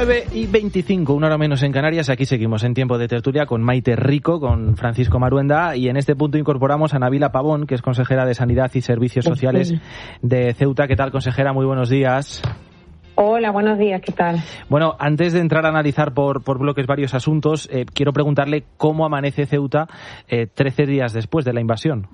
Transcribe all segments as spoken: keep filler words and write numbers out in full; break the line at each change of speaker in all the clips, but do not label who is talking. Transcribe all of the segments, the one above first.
nueve y veinticinco, una hora menos en Canarias. Aquí seguimos en tiempo de tertulia con Maite Rico, con Francisco Maruenda, y en este punto incorporamos a Nabila Pavón, que es consejera de Sanidad y Servicios Sociales de Ceuta. ¿Qué tal, consejera? Muy buenos días.
Hola, buenos días, ¿qué tal?
Bueno, antes de entrar a analizar por, por bloques varios asuntos, eh, quiero preguntarle cómo amanece Ceuta eh, trece días después de la invasión.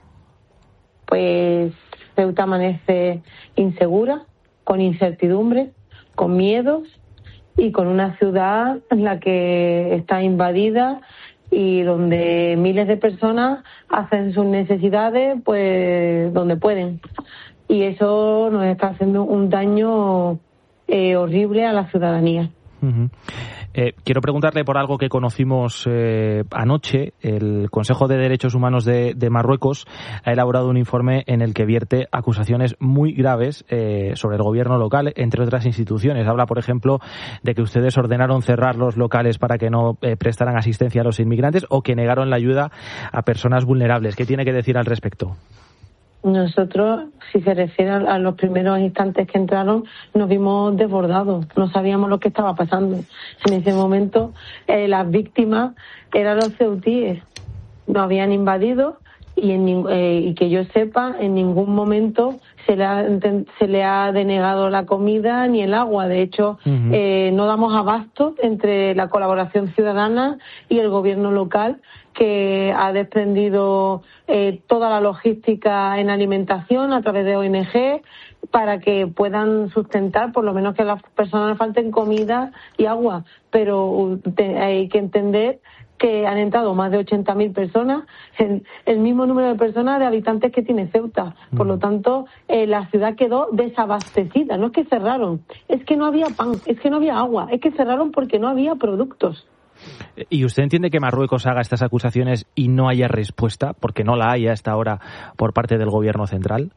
Pues Ceuta amanece insegura, con incertidumbre, con miedos y con una ciudad en la que está invadida y donde miles de personas hacen sus necesidades pues donde pueden. Y eso nos está haciendo un daño eh, horrible a la ciudadanía.
Uh-huh. Eh, quiero preguntarle por algo que conocimos eh, anoche. El Consejo de Derechos Humanos de, de Marruecos ha elaborado un informe en el que vierte acusaciones muy graves eh, sobre el gobierno local, entre otras instituciones. Habla, por ejemplo, de que ustedes ordenaron cerrar los locales para que no eh, prestaran asistencia a los inmigrantes o que negaron la ayuda a personas vulnerables. ¿Qué tiene que decir al respecto?
Nosotros, si se refiere a los primeros instantes que entraron, nos vimos desbordados, no sabíamos lo que estaba pasando. En ese momento, eh, las víctimas eran los ceutíes, nos habían invadido y, en, eh, y que yo sepa, en ningún momento se le ha, se le ha denegado la comida ni el agua. De hecho, uh-huh. eh, no damos abasto entre la colaboración ciudadana y el gobierno local, que ha desprendido eh, toda la logística en alimentación a través de O N G para que puedan sustentar, por lo menos que a las personas falten comida y agua. Pero te, hay que entender que han entrado más de ochenta mil personas, en el mismo número de personas de habitantes que tiene Ceuta. Por lo tanto, eh, la ciudad quedó desabastecida. No es que cerraron, es que no había pan, es que no había agua, es que cerraron porque no había productos.
¿Y usted entiende que Marruecos haga estas acusaciones y no haya respuesta, porque no la hay hasta ahora por parte del gobierno central?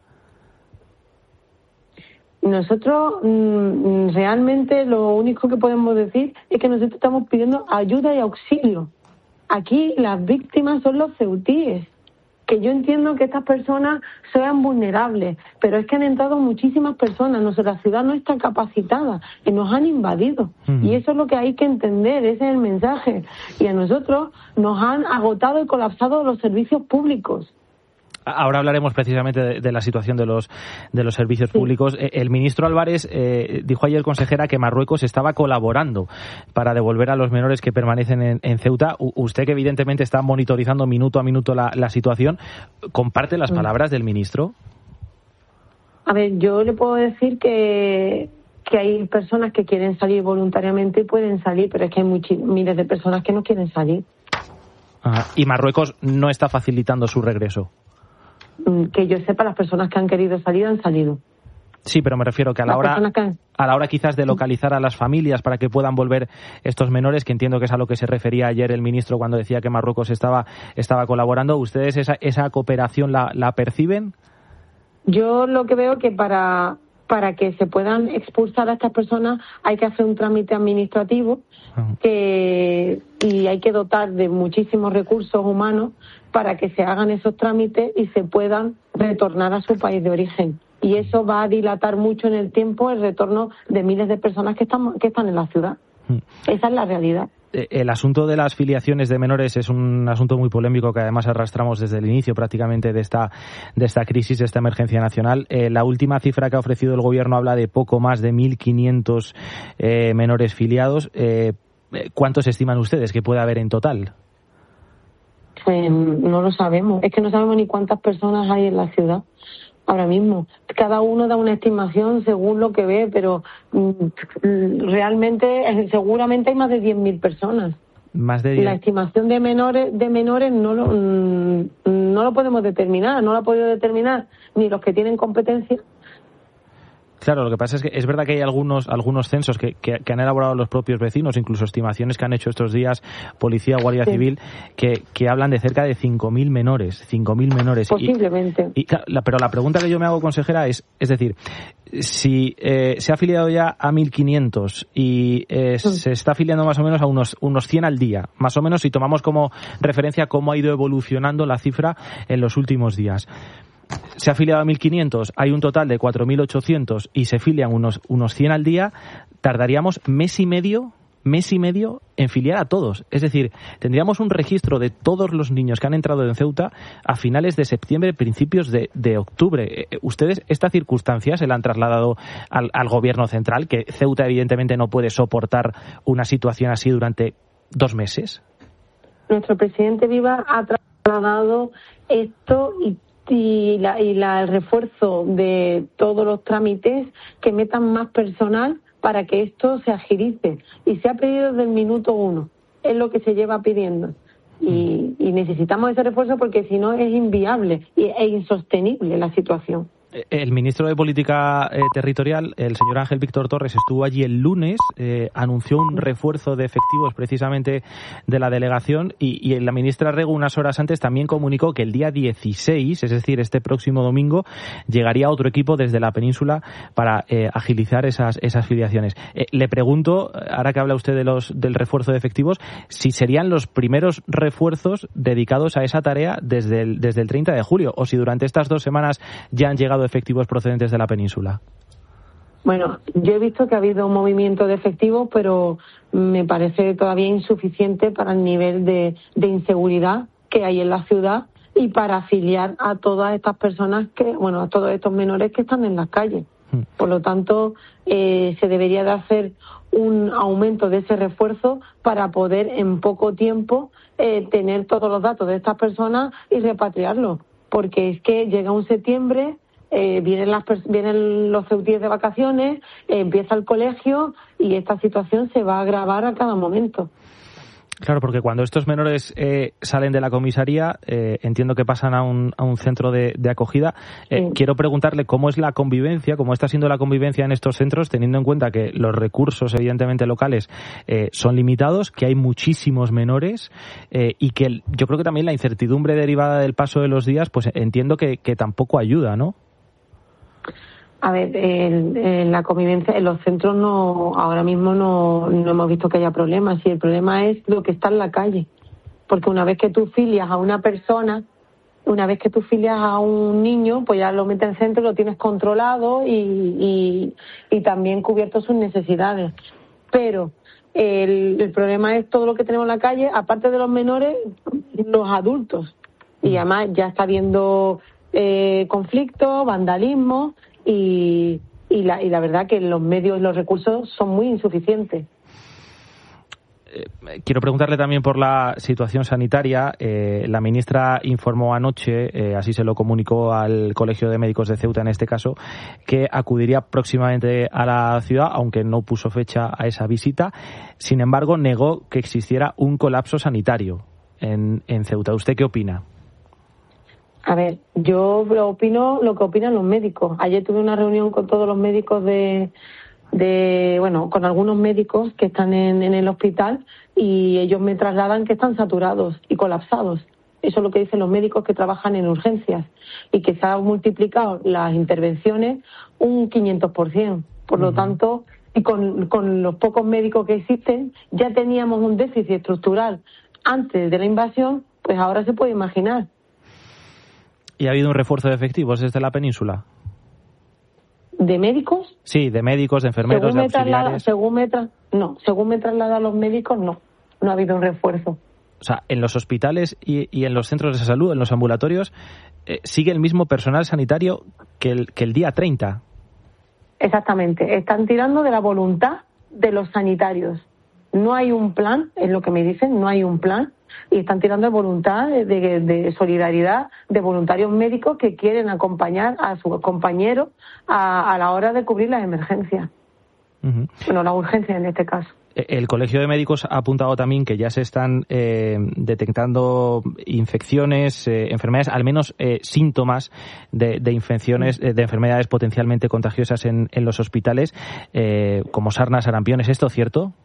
Nosotros mmm, realmente lo único que podemos decir es que nosotros estamos pidiendo ayuda y auxilio. Aquí las víctimas son los ceutíes, que yo entiendo que estas personas sean vulnerables, pero es que han entrado muchísimas personas, nuestra ciudad no está capacitada y nos han invadido. Uh-huh. Y eso es lo que hay que entender, ese es el mensaje. Y a nosotros nos han agotado y colapsado los servicios públicos.
Ahora hablaremos precisamente de, de la situación de los de los servicios sí. públicos. El ministro Álvarez eh, dijo ayer, consejera, que Marruecos estaba colaborando para devolver a los menores que permanecen en, en Ceuta. U, usted, que evidentemente está monitorizando minuto a minuto la, la situación, ¿comparte las palabras del ministro?
A ver, yo le puedo decir que, que hay personas que quieren salir voluntariamente y pueden salir, pero es que hay muchos, miles de personas que no quieren salir.
Ah, y Marruecos no está facilitando su regreso.
Que yo sepa, las personas que han querido salir han salido.
Sí, pero me refiero que a la hora han... a la hora quizás de localizar a las familias para que puedan volver estos menores, que entiendo que es a lo que se refería ayer el ministro cuando decía que Marruecos estaba estaba colaborando. ¿Ustedes esa esa cooperación la, la perciben?
Yo lo que veo que para para que se puedan expulsar a estas personas hay que hacer un trámite administrativo uh-huh. que y hay que dotar de muchísimos recursos humanos para que se hagan esos trámites y se puedan retornar a su país de origen. Y eso va a dilatar mucho en el tiempo el retorno de miles de personas que están, que están en la ciudad. Uh-huh. Esa es la realidad.
El asunto de las filiaciones de menores es un asunto muy polémico que además arrastramos desde el inicio prácticamente de esta de esta crisis, de esta emergencia nacional. Eh, la última cifra que ha ofrecido el gobierno habla de poco más de mil quinientos eh, menores filiados. Eh, ¿Cuántos estiman ustedes que puede haber en total?
Eh, no lo sabemos. Es que no sabemos ni cuántas personas hay en la ciudad ahora mismo. Cada uno da una estimación según lo que ve, pero mm, realmente seguramente hay más de diez mil personas.
Más de diez.
La estimación de menores de menores no lo mm, no lo podemos determinar, no lo ha podido determinar ni los que tienen competencia.
Claro, lo que pasa es que es verdad que hay algunos algunos censos que, que, que han elaborado los propios vecinos, incluso estimaciones que han hecho estos días Policía, Guardia sí. Civil, que, que hablan de cerca de cinco mil menores, cinco mil menores.
Posiblemente.
Y, y, la, pero la pregunta que yo me hago, consejera, es, es decir, si eh, se ha afiliado ya a mil quinientos y eh, sí. se está afiliando más o menos a unos, unos cien al día, más o menos si tomamos como referencia cómo ha ido evolucionando la cifra en los últimos días. Se ha afiliado a mil quinientos, hay un total de cuatro mil ochocientos y se filian unos, unos cien al día, tardaríamos mes y medio mes y medio en filiar a todos. Es decir, tendríamos un registro de todos los niños que han entrado en Ceuta a finales de septiembre, principios de, de octubre. ¿Ustedes esta circunstancia se la han trasladado al, al gobierno central, que Ceuta evidentemente no puede soportar una situación así durante dos meses?
Nuestro presidente Viva ha trasladado esto y y, la, y la, el refuerzo de todos los trámites, que metan más personal para que esto se agilice. Y se ha pedido desde el minuto uno, es lo que se lleva pidiendo. Y, y necesitamos ese refuerzo porque si no es inviable e insostenible la situación.
El ministro de Política eh, Territorial, el señor Ángel Víctor Torres, estuvo allí el lunes, eh, anunció un refuerzo de efectivos precisamente de la delegación y, y la ministra Rego unas horas antes también comunicó que el día dieciséis, es decir, este próximo domingo, llegaría otro equipo desde la península para eh, agilizar esas, esas filiaciones. Eh, le pregunto, ahora que habla usted de los, del refuerzo de efectivos, si serían los primeros refuerzos dedicados a esa tarea desde el, desde el treinta de julio o si durante estas dos semanas ya han llegado efectivos procedentes de la península.
Bueno, yo he visto que ha habido un movimiento de efectivos, pero me parece todavía insuficiente para el nivel de, de inseguridad que hay en la ciudad y para afiliar a todas estas personas que, bueno, a todos estos menores que están en las calles. Por lo tanto, eh, se debería de hacer un aumento de ese refuerzo para poder en poco tiempo eh, tener todos los datos de estas personas y repatriarlos, porque es que llega un septiembre. Eh, vienen, las, vienen los ceutíes de vacaciones, eh, empieza el colegio y esta situación se va a agravar a cada momento.
Claro, porque cuando estos menores eh, salen de la comisaría, eh, entiendo que pasan a un, a un centro de, de acogida. Eh, sí. Quiero preguntarle cómo es la convivencia, cómo está siendo la convivencia en estos centros, teniendo en cuenta que los recursos, evidentemente, locales eh, son limitados, que hay muchísimos menores eh, y que el, yo creo que también la incertidumbre derivada del paso de los días, pues entiendo que, que tampoco ayuda, ¿no?
A ver, en, en la convivencia, en los centros no, ahora mismo no, no hemos visto que haya problemas, y el problema es lo que está en la calle. Porque una vez que tú filias a una persona, una vez que tú filias a un niño, pues ya lo metes en centro, lo tienes controlado y, y, y también cubierto sus necesidades. Pero el, el problema es todo lo que tenemos en la calle, aparte de los menores, los adultos. Y además ya está habiendo eh, conflictos, vandalismo. Y, y, la, y la verdad que los medios y los recursos son muy insuficientes.
Eh, quiero preguntarle también por la situación sanitaria. Eh, la ministra informó anoche, eh, así se lo comunicó al Colegio de Médicos de Ceuta en este caso, que acudiría próximamente a la ciudad, aunque no puso fecha a esa visita. Sin embargo, negó que existiera un colapso sanitario en, en Ceuta. ¿Usted qué opina?
A ver, yo opino lo que opinan los médicos. Ayer tuve una reunión con todos los médicos de, de bueno, con algunos médicos que están en, en el hospital y ellos me trasladan que están saturados y colapsados. Eso es lo que dicen los médicos que trabajan en urgencias y que se han multiplicado las intervenciones un quinientos por ciento. Por lo uh-huh. tanto, y con, con los pocos médicos que existen, ya teníamos un déficit estructural antes de la invasión, pues ahora se puede imaginar.
¿Y ha habido un refuerzo de efectivos desde la península?
¿De médicos?
Sí, de médicos, de enfermeros,
según
de
auxiliares. Me traslada, según me tra- no, según me trasladan los médicos, no. No ha habido un refuerzo.
O sea, en los hospitales y, y en los centros de salud, en los ambulatorios, eh, sigue el mismo personal sanitario que el, que el día treinta.
Exactamente. Están tirando de la voluntad de los sanitarios. No hay un plan, es lo que me dicen, no hay un plan. Y están tirando de voluntad, de, de, de solidaridad, de voluntarios médicos que quieren acompañar a sus compañeros a, a la hora de cubrir las emergencias. Uh-huh. Bueno, las urgencias en este caso.
El Colegio de Médicos ha apuntado también que ya se están eh, detectando infecciones, eh, enfermedades, al menos eh, síntomas de, de infecciones, de enfermedades potencialmente contagiosas en, en los hospitales, eh, como sarna, sarampión. ¿Es esto cierto?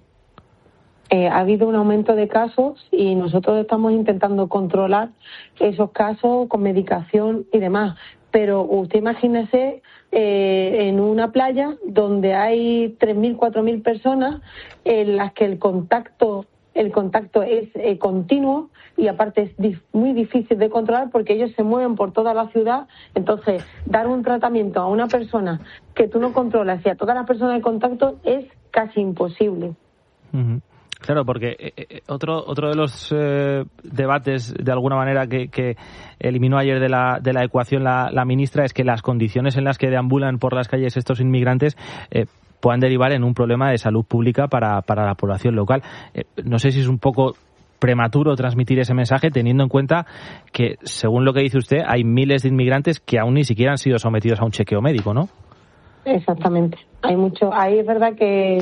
Eh, ha habido un aumento de casos y nosotros estamos intentando controlar esos casos con medicación y demás. Pero usted imagínese eh, en una playa donde hay tres mil, cuatro mil personas en las que el contacto el contacto es eh, continuo y aparte es dif- muy difícil de controlar porque ellos se mueven por toda la ciudad. Entonces, dar un tratamiento a una persona que tú no controlas y a todas las personas de contacto es casi imposible.
Uh-huh. Claro, porque eh, otro otro de los eh, debates, de alguna manera, que, que eliminó ayer de la de la ecuación la, la ministra es que las condiciones en las que deambulan por las calles estos inmigrantes eh, puedan derivar en un problema de salud pública para, para la población local. Eh, no sé si es un poco prematuro transmitir ese mensaje, teniendo en cuenta que, según lo que dice usted, hay miles de inmigrantes que aún ni siquiera han sido sometidos a un chequeo médico, ¿no?
Exactamente. Hay mucho. Ahí es verdad que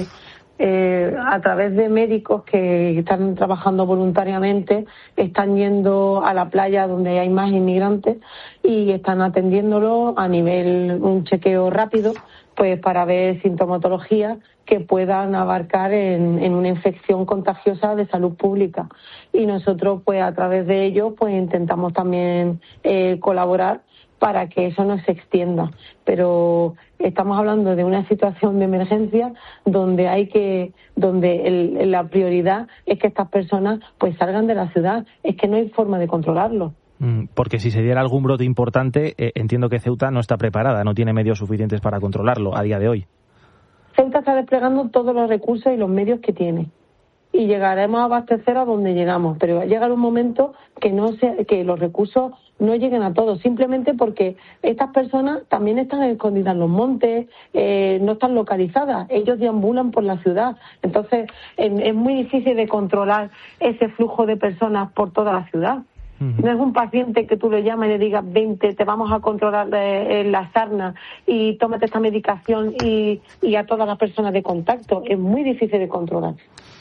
Eh, a través de médicos que están trabajando voluntariamente, están yendo a la playa donde hay más inmigrantes y están atendiéndolo a nivel un chequeo rápido, pues para ver sintomatología que puedan abarcar en, en una infección contagiosa de salud pública. Y nosotros, pues a través de ello, pues intentamos también eh, colaborar para que eso no se extienda. Pero estamos hablando de una situación de emergencia donde hay que, donde el, la prioridad es que estas personas pues salgan de la ciudad. Es que no hay forma de controlarlo.
Porque si se diera algún brote importante, eh, entiendo que Ceuta no está preparada, no tiene medios suficientes para controlarlo a día de hoy.
Ceuta está desplegando todos los recursos y los medios que tiene. Y llegaremos a abastecer a donde llegamos, pero va a llegar un momento que no se, que los recursos no lleguen a todos, simplemente porque estas personas también están escondidas en los montes, eh, no están localizadas, ellos deambulan por la ciudad, entonces es, es muy difícil de controlar ese flujo de personas por toda la ciudad. Uh-huh. No es un paciente que tú le llamas y le digas, vente, te vamos a controlar eh, la sarna y tómate esta medicación y, y a todas las personas de contacto, es muy difícil de controlar.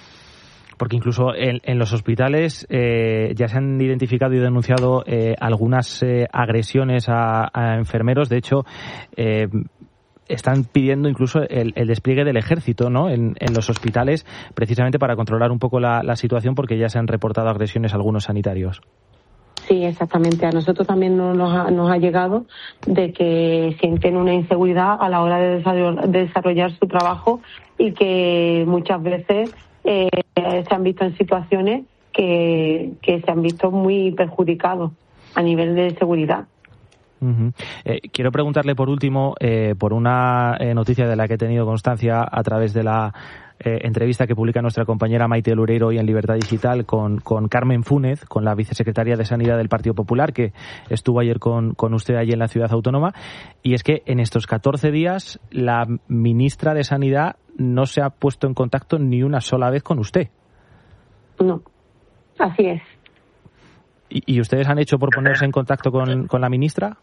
Porque incluso en, en los hospitales eh, ya se han identificado y denunciado eh, algunas eh, agresiones a, a enfermeros. De hecho, eh, están pidiendo incluso el, el despliegue del ejército, ¿no?, en, en los hospitales, precisamente para controlar un poco la, la situación, porque ya se han reportado agresiones a algunos sanitarios.
Sí, exactamente. A nosotros también nos ha, nos ha llegado de que sienten una inseguridad a la hora de desarrollar, de desarrollar su trabajo y que muchas veces Eh, se han visto en situaciones que, que se han visto muy perjudicados a nivel de seguridad.
Uh-huh. Eh, quiero preguntarle por último eh, por una eh, noticia de la que he tenido constancia a través de la eh, entrevista que publica nuestra compañera Maite Loureiro hoy en Libertad Digital con, con Carmen Fúnez, con la vicesecretaria de Sanidad del Partido Popular, que estuvo ayer con, con usted allí en la ciudad autónoma, y es que en estos catorce días la ministra de Sanidad no se ha puesto en contacto ni una sola vez con usted.
No, así es.
¿Y, y ustedes han hecho por ponerse en contacto con, con la ministra?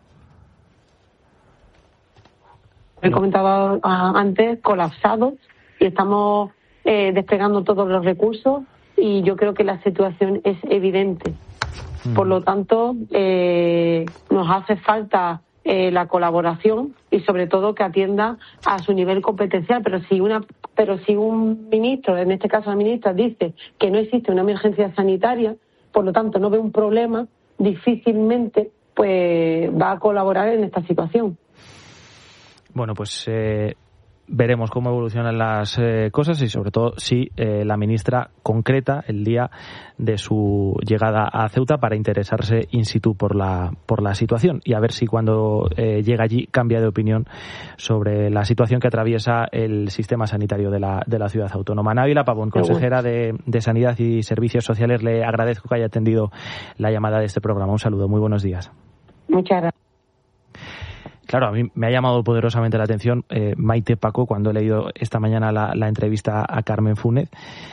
He comentado uh, antes, colapsados, y estamos eh, desplegando todos los recursos y yo creo que la situación es evidente. Mm. Por lo tanto, eh, nos hace falta Eh, la colaboración y sobre todo que atienda a su nivel competencial, pero si una pero si un ministro, en este caso la ministra, dice que no existe una emergencia sanitaria, por lo tanto no ve un problema, difícilmente pues va a colaborar en esta situación.
Bueno, pues eh, veremos cómo evolucionan las eh, cosas y sobre todo si eh, la ministra concreta el día de su llegada a Ceuta para interesarse in situ por la por la situación y a ver si cuando eh, llega allí cambia de opinión sobre la situación que atraviesa el sistema sanitario de la de la ciudad autónoma. Návila Pavón, consejera de, de Sanidad y Servicios Sociales, le agradezco que haya atendido la llamada de este programa. Un saludo, muy buenos días.
Muchas gracias.
Claro, a mí me ha llamado poderosamente la atención, eh, Maite, Paco, cuando he leído esta mañana la, la entrevista a Carmen Fúnez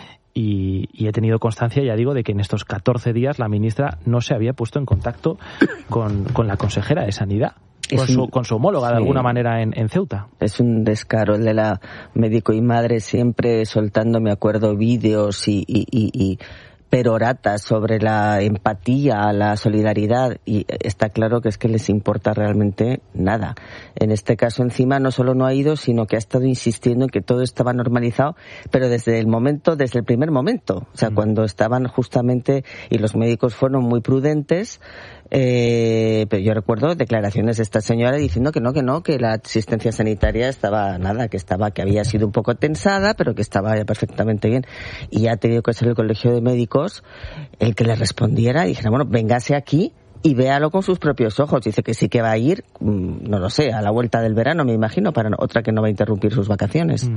y, y he tenido constancia, ya digo, de que en estos catorce días la ministra no se había puesto en contacto con, con la consejera de Sanidad, con, un, su, con su homóloga sí, de alguna manera en, en Ceuta.
Es un descaro el de la médico y madre, siempre soltando, me acuerdo, vídeos y... y, y, y peroratas sobre la empatía, la solidaridad, y está claro que es que les importa realmente nada. En este caso, encima, no solo no ha ido, sino que ha estado insistiendo en que todo estaba normalizado, pero desde el momento, desde el primer momento. O sea, mm. cuando estaban justamente, y los médicos fueron muy prudentes, eh, pero yo recuerdo declaraciones de esta señora diciendo que no, que no, que la asistencia sanitaria estaba nada, que estaba, que había sido un poco tensada, pero que estaba ya perfectamente bien. Y ya ha tenido que ser el colegio de médicos el que le respondiera y dijera, bueno, véngase aquí y véalo con sus propios ojos. Dice que sí que va a ir, no lo sé, a la vuelta del verano, me imagino, para otra que no va a interrumpir sus vacaciones.
Mm.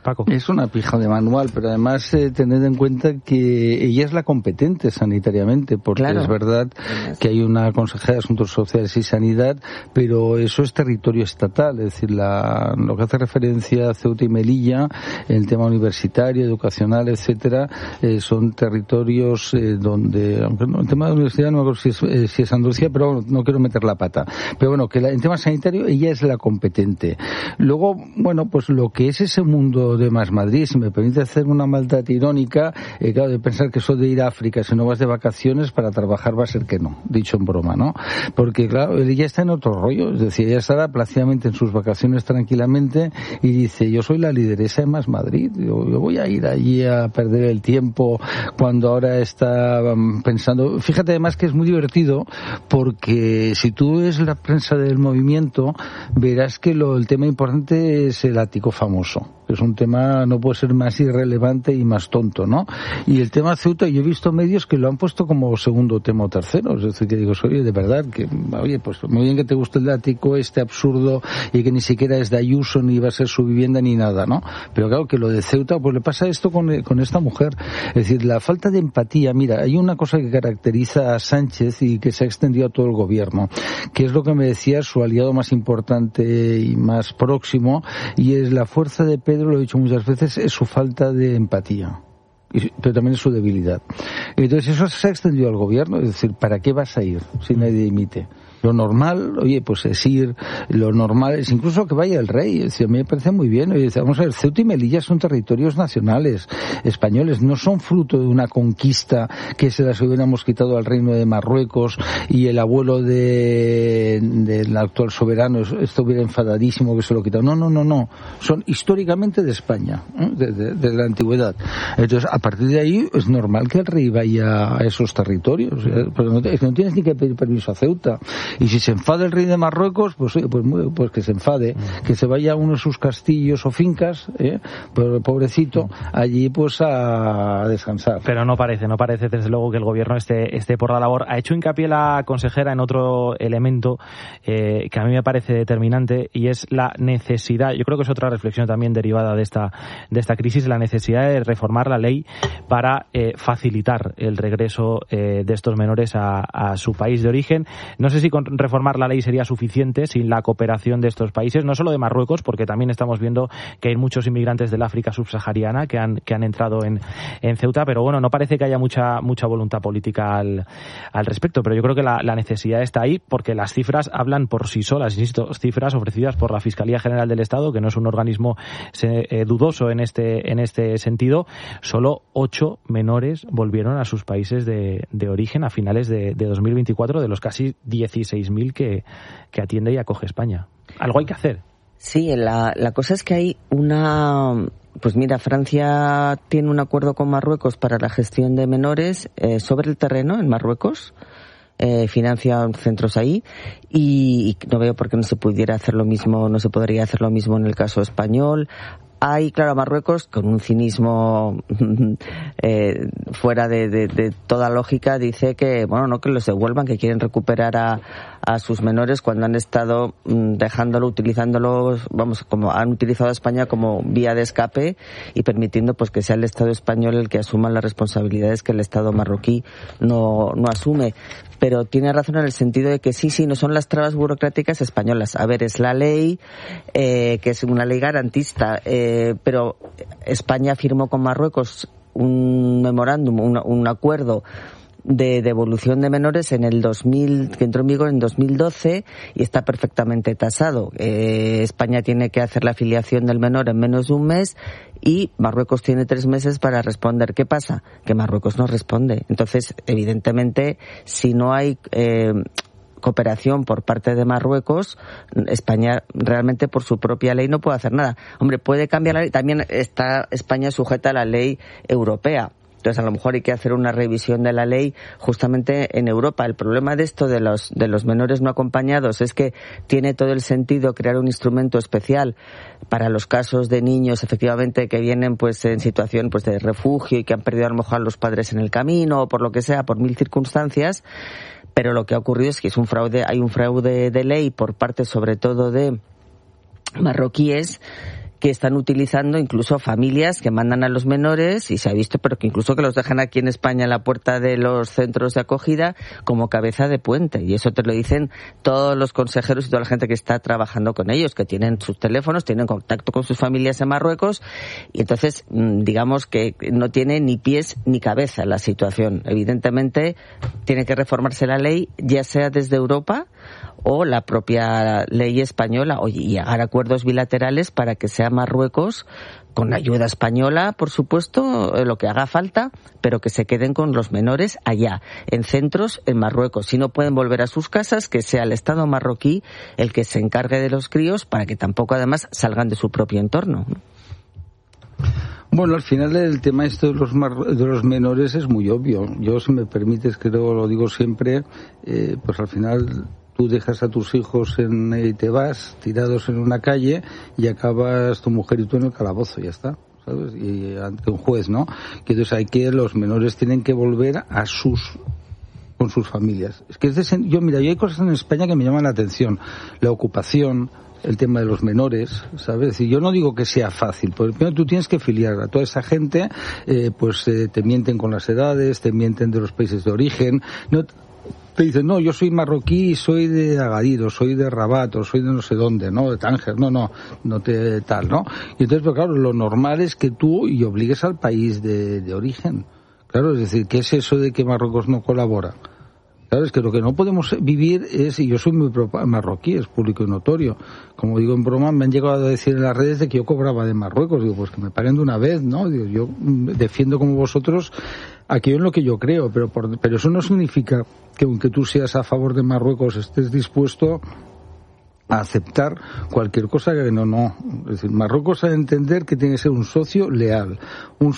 Paco.
Es una pija de manual, pero además eh, tened en cuenta que ella es la competente sanitariamente, porque claro, es verdad que hay una consejera de Asuntos Sociales y Sanidad, pero eso es territorio estatal, es decir, la, lo que hace referencia a Ceuta y Melilla, el tema universitario, educacional, etcétera, eh, son territorios eh, donde, aunque no, el tema de la universidad no me acuerdo si es, eh, si es Andalucía, pero no quiero meter la pata. Pero bueno, que la, en tema sanitario ella es la competente. Luego, bueno, pues lo que es ese mundo de Más Madrid, si me permite hacer una maldad irónica, eh, claro, de pensar que eso de ir a África, si no vas de vacaciones para trabajar, va a ser que no, dicho en broma, ¿no? Porque claro, ella está en otro rollo, es decir, ella estará plácidamente en sus vacaciones tranquilamente y dice, yo soy la lideresa de Más Madrid, yo, yo voy a ir allí a perder el tiempo cuando ahora está um, pensando. Fíjate además que es muy divertido porque si tú ves la prensa del movimiento verás que lo, el tema importante es el ático famoso. Es un tema, no puede ser más irrelevante y más tonto, ¿no? Y el tema Ceuta, yo he visto medios que lo han puesto como segundo tema o tercero. Es decir, que digo, oye, de verdad, que, oye, pues muy bien que te guste el ático, este absurdo, y que ni siquiera es de Ayuso, ni va a ser su vivienda, ni nada, ¿no? Pero claro, que lo de Ceuta, pues le pasa esto con, con esta mujer. Es decir, la falta de empatía. Mira, hay una cosa que caracteriza a Sánchez y que se ha extendido a todo el gobierno, que es lo que me decía su aliado más importante y más próximo, y es la fuerza de Pedro, lo he dicho muchas veces, es su falta de empatía, pero también es su debilidad. Entonces eso se ha extendido al gobierno, es decir, ¿para qué vas a ir si nadie dimite? Lo normal, oye, pues es ir, lo normal es incluso que vaya el rey, es decir, a mí me parece muy bien. Oye, vamos a ver, Ceuta y Melilla son territorios nacionales españoles, no son fruto de una conquista que se las hubiéramos quitado al reino de Marruecos y el abuelo de del actual soberano estuviera enfadadísimo que se lo quitó. No, no, no, no, son históricamente de España, ¿eh? de, de, de la antigüedad. Entonces, a partir de ahí es normal que el rey vaya a esos territorios, ¿eh? Pero no, no tienes ni que pedir permiso a Ceuta. Y si se enfada el rey de Marruecos, pues oye, pues, pues que se enfade, que se vaya a uno de sus castillos o fincas, ¿eh? Pero, pobrecito, allí pues a descansar.
Pero no parece, no parece desde luego que el gobierno esté, esté por la labor. Ha hecho hincapié la consejera en otro elemento eh, que a mí me parece determinante, y es la necesidad, yo creo que es otra reflexión también derivada de esta, de esta crisis, la necesidad de reformar la ley para eh, facilitar el regreso eh, de estos menores a, a su país de origen. No sé si con reformar la ley sería suficiente sin la cooperación de estos países, no solo de Marruecos, porque también estamos viendo que hay muchos inmigrantes del África subsahariana que han que han entrado en, en Ceuta, pero bueno, no parece que haya mucha mucha voluntad política al, al respecto, pero yo creo que la, la necesidad está ahí porque las cifras hablan por sí solas, insisto, cifras ofrecidas por la Fiscalía General del Estado, que no es un organismo se, eh, dudoso en este en este sentido. Solo ocho menores volvieron a sus países de, de origen a finales de, de dos mil veinticuatro, de los casi dieciséis mil que, que atiende y acoge España. Algo hay que hacer.
Sí, la, la cosa es que hay una... Pues mira, Francia tiene un acuerdo con Marruecos para la gestión de menores eh, sobre el terreno en Marruecos. Eh, financian centros ahí y, y no veo por qué no se pudiera hacer lo mismo, no se podría hacer lo mismo en el caso español. Hay, claro, Marruecos, con un cinismo eh, fuera de, de, de toda lógica, dice que, bueno, no que los devuelvan, que quieren recuperar a, a sus menores cuando han estado mm, dejándolo, utilizándolo, vamos, como han utilizado a España como vía de escape y permitiendo pues que sea el Estado español el que asuma las responsabilidades que el Estado marroquí no, no asume. Pero tiene razón en el sentido de que sí, sí, no son las trabas burocráticas españolas. A ver, es la ley, eh, que es una ley garantista, eh, pero España firmó con Marruecos un memorándum, un, un acuerdo de devolución de menores en el dos mil, que entró en vigor en dos mil doce y está perfectamente tasado. Eh, España tiene que hacer la filiación del menor en menos de un mes y Marruecos tiene tres meses para responder. ¿Qué pasa? Que Marruecos no responde. Entonces, evidentemente, si no hay eh, cooperación por parte de Marruecos, España realmente por su propia ley no puede hacer nada. Hombre, puede cambiar la ley. También está España sujeta a la ley europea. Entonces, a lo mejor hay que hacer una revisión de la ley justamente en Europa. El problema de esto de los de los menores no acompañados es que tiene todo el sentido crear un instrumento especial para los casos de niños, efectivamente, que vienen pues en situación pues de refugio y que han perdido a lo mejor a los padres en el camino o por lo que sea, por mil circunstancias. Pero lo que ha ocurrido es que es un fraude, hay un fraude de ley por parte sobre todo de marroquíes que están utilizando incluso familias que mandan a los menores, y se ha visto, pero que incluso que los dejan aquí en España en la puerta de los centros de acogida como cabeza de puente. Y eso te lo dicen todos los consejeros y toda la gente que está trabajando con ellos, que tienen sus teléfonos, tienen contacto con sus familias en Marruecos, y entonces digamos que no tiene ni pies ni cabeza la situación. Evidentemente tiene que reformarse la ley, ya sea desde Europa o la propia ley española, y llegar a acuerdos bilaterales para que sea Marruecos, con ayuda española, por supuesto, lo que haga falta, pero que se queden con los menores allá, en centros en Marruecos. Si no pueden volver a sus casas, que sea el Estado marroquí el que se encargue de los críos, para que tampoco además salgan de su propio entorno.
Bueno, al final el tema esto de los, mar, de los menores es muy obvio. Yo, si me permites, creo, lo digo siempre, eh, pues al final tú dejas a tus hijos en, y te vas tirados en una calle y acabas tu mujer y tú en el calabozo, ya está, ¿sabes? Y ante un juez, ¿no? Que entonces hay que, los menores tienen que volver a sus, con sus familias. Es que es de, yo, mira, yo hay cosas en España que me llaman la atención. La ocupación, el tema de los menores, ¿sabes? Y yo no digo que sea fácil, porque primero tú tienes que filiar a toda esa gente, eh, pues eh, te mienten con las edades, te mienten de los países de origen, no te dicen, no, yo soy marroquí, soy de Agadir, soy de Rabat, o soy de no sé dónde, ¿no? De Tánger, no, no, no te tal, ¿no? Y entonces, pues claro, lo normal es que tú y obligues al país de, de origen. Claro, es decir, ¿qué es eso de que Marruecos no colabora? Claro, es que lo que no podemos vivir es, y yo soy muy marroquí, es público y notorio, como digo en broma, me han llegado a decir en las redes de que yo cobraba de Marruecos, digo, pues que me paguen de una vez, ¿no? Digo, yo defiendo como vosotros aquello en lo que yo creo, pero por, pero eso no significa que aunque tú seas a favor de Marruecos estés dispuesto a aceptar cualquier cosa que no, no. Es decir, Marruecos ha de entender que tiene que ser un socio leal, un